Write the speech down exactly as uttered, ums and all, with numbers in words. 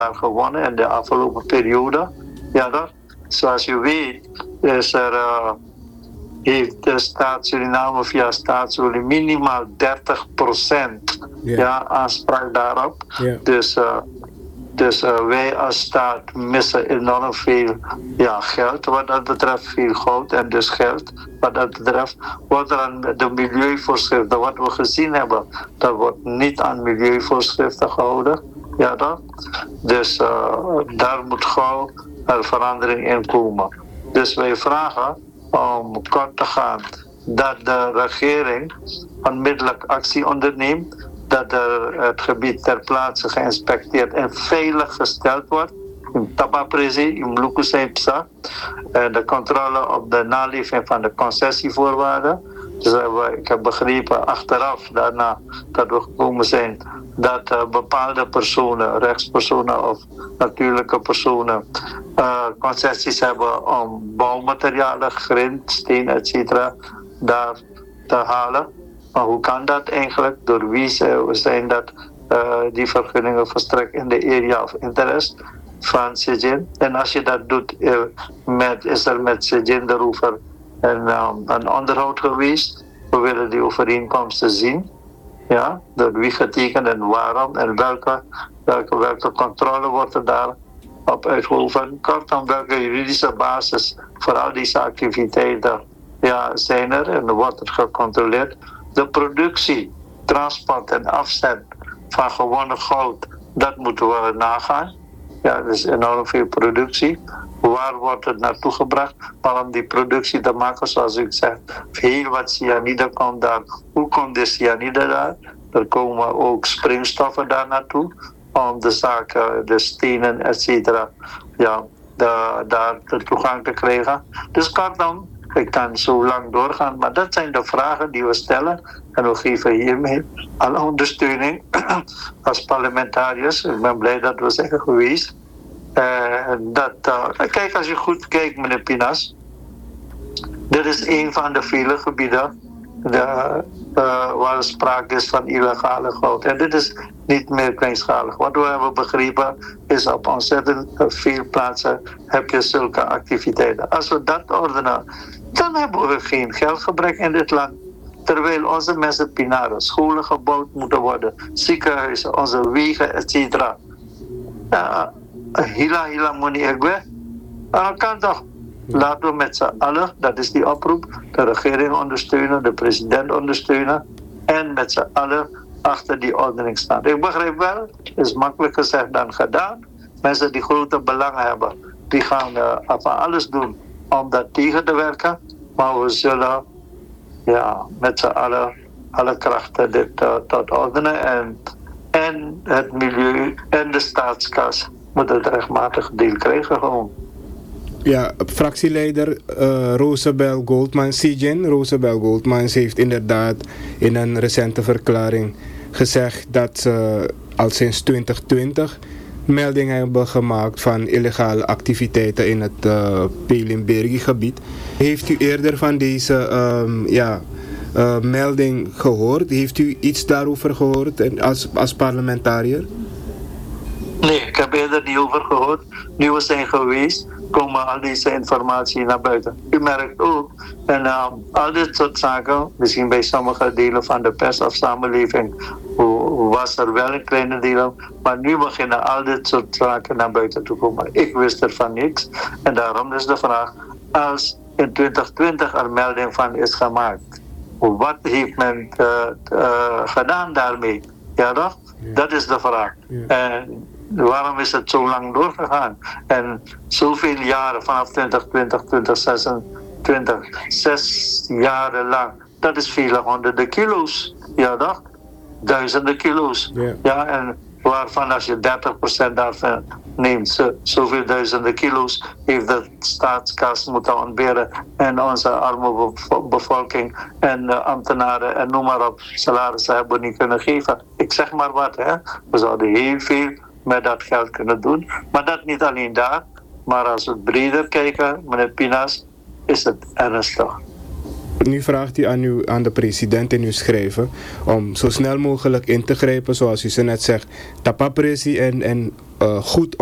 gewonnen in de afgelopen periode. Ja, dat. Zoals je weet is er, uh, heeft de staat Suriname via staatsolie minimaal dertig procent yeah. ja, aanspraak daarop. Yeah. Dus, uh, dus uh, wij als staat missen enorm veel ja, geld wat dat betreft, veel goud en dus geld wat dat betreft. Wat er aan de milieuvoorschriften, wat we gezien hebben, dat wordt niet aan milieuvoorschriften gehouden. Ja, dat. Dus uh, daar moet gauw een verandering in komen. Dus wij vragen om kort te gaan dat de regering onmiddellijk actie onderneemt, dat er het gebied ter plaatse geïnspecteerd en veilig gesteld wordt. In Tabaprezi, in Lukusepsa. En de controle op de naleving van de concessievoorwaarden. Dus uh, ik heb begrepen achteraf daarna dat we gekomen zijn dat uh, bepaalde personen, rechtspersonen of natuurlijke personen, uh, concessies hebben om bouwmaterialen, grind, steen, et cetera daar te halen. Maar hoe kan dat eigenlijk? Door wie zijn dat uh, die vergunningen verstrekt in de area of interest van Sejin? En als je dat doet, uh, met, is er met Sejin erover een, um, een onderhoud geweest? We willen die overeenkomsten zien. Ja, door wie getekend en waarom en welke, welke, welke controle wordt er daar op uitgeoefend. Kortom, welke juridische basis voor al deze activiteiten ja, zijn er en wordt het gecontroleerd. De productie, transport en afzet van gewonnen goud, dat moeten we nagaan. Ja, er is enorm veel productie. Waar wordt het naartoe gebracht? Maar om die productie te maken, zoals ik zeg, heel wat cyanide komt daar. Hoe komt de cyanide daar? Er komen ook springstoffen daar naartoe. Om de zaken, de stenen, et cetera, ja, de, daar de toegang te krijgen. Dus kortom, ik kan zo lang doorgaan. Maar dat zijn de vragen die we stellen. En we geven hiermee alle ondersteuning als parlementariërs. Ik ben blij dat we zijn geweest. Uh, dat, uh, kijk, als je goed kijkt, meneer Pinas. Dit is een van de vele gebieden de, uh, waar sprake is van illegale goud. En dit is niet meer kleinschalig. Wat we hebben begrepen is op ontzettend veel plaatsen heb je zulke activiteiten. Als we dat ordenen, dan hebben we geen geldgebrek in dit land. Terwijl onze mensen pinaren, scholen gebouwd moeten worden, ziekenhuizen, onze wegen, et cetera. Uh, Hila, hila, moni, egwe. Dan kan toch. Laten we met z'n allen, dat is die oproep, de regering ondersteunen, de president ondersteunen en met z'n allen achter die ordening staan. Ik begrijp wel, het is makkelijk gezegd dan gedaan. Mensen die grote belangen hebben, die gaan uh, van alles doen om dat tegen te werken. Maar we zullen ja, met z'n allen alle krachten dit uh, tot ordenen en, en het milieu en de staatskas moeten het rechtmatig deel krijgen gewoon. Ja, fractieleider uh, Rosabel Goldman, Sejin Rosabel Goldmans heeft inderdaad in een recente verklaring gezegd dat ze al sinds twintig twintig meldingen hebben gemaakt van illegale activiteiten in het uh, Pelimbergi-gebied. Heeft u eerder van deze um, ja, uh, melding gehoord? Heeft u iets daarover gehoord als, als parlementariër? Nee, ik heb eerder niet over gehoord. Nu we zijn geweest, komen al deze informatie naar buiten. U merkt ook, en uh, al dit soort zaken, misschien bij sommige delen van de pers of samenleving, was er wel een kleine deel, maar nu beginnen al dit soort zaken naar buiten te komen. Ik wist er van niks. En daarom is de vraag, als in twintig twintig er melding van is gemaakt, wat heeft men uh, uh, gedaan daarmee? Ja toch? Ja. Dat is de vraag. Ja. En waarom is het zo lang doorgegaan? En zoveel jaren, vanaf twintig twintig, twintig zesentwintig, zes jaren lang, dat is vele honderden kilo's. Ja toch? Duizenden kilo's. Yeah. Ja, en waarvan als je dertig procent daarvan neemt, zo, zoveel duizenden kilo's heeft de staatskas moeten ontberen en onze arme bevolking en uh, ambtenaren en noem maar op, salarissen hebben niet kunnen geven. Ik zeg maar wat, hè. We zouden heel veel met dat geld kunnen doen, maar dat niet alleen daar, maar als we breder kijken, meneer Pinas, is het ernstig. nu vraagt u aan, uw, aan de president in uw schrijven om zo snel mogelijk in te grijpen, zoals u zo net zegt, tapapressie en, en uh, goed